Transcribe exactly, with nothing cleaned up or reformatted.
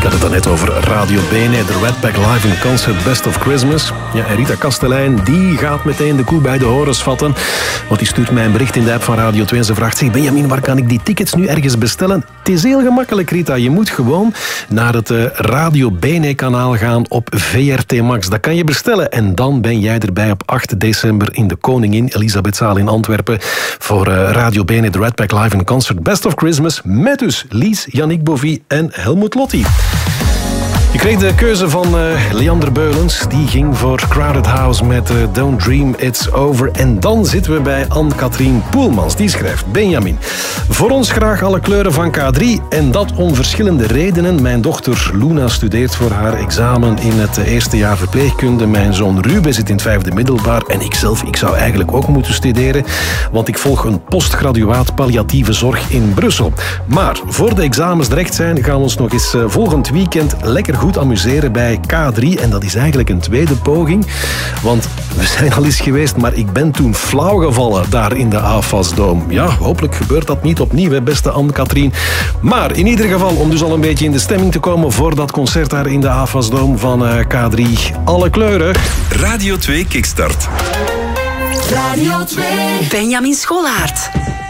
had het daarnet over Radio Bene, de Red Pack Live in Concert Best of Christmas. Ja, en Rita Kastelein, die gaat meteen de koe bij de horens vatten. Want die stuurt mij een bericht in de app van Radio twee en ze vraagt: zeg Benjamin, waar kan ik die tickets nu ergens bestellen? Het is heel gemakkelijk, Rita. Je moet gewoon naar het uh, Radio Bene-kanaal gaan op V R T Max. Dat kan je bestellen. En dan ben jij erbij op acht december in de Koningin Elisabethzaal in Antwerpen voor uh, Radio Bene, de Red Pack Live in Concert Best of Christmas. Met dus Lies, Yannick Bovie en Helmut Lotti. Je kreeg de keuze van uh, Leander Beulens. Die ging voor Crowded House met uh, Don't Dream It's Over. En dan zitten we bij Anne-Katrien Poelmans. Die schrijft: Benjamin, voor ons graag alle kleuren van K drie. En dat om verschillende redenen. Mijn dochter Luna studeert voor haar examen in het eerste jaar verpleegkunde. Mijn zoon Ruben zit in het vijfde middelbaar. En ikzelf, ik zou eigenlijk ook moeten studeren. Want ik volg een postgraduaat palliatieve zorg in Brussel. Maar voor de examens terecht zijn, gaan we ons nog eens uh, volgend weekend lekker goed goed amuseren bij K drie. En dat is eigenlijk een tweede poging. Want we zijn al eens geweest, maar ik ben toen flauw gevallen daar in de A F A S-dome. Ja, hopelijk gebeurt dat niet opnieuw, hè, beste Anne-Katrien. Maar in ieder geval, om dus al een beetje in de stemming te komen voor dat concert daar in de A F A S-dome van uh, K drie. Alle kleuren. Radio twee Kickstart. Radio twee. Benjamin Scholaert.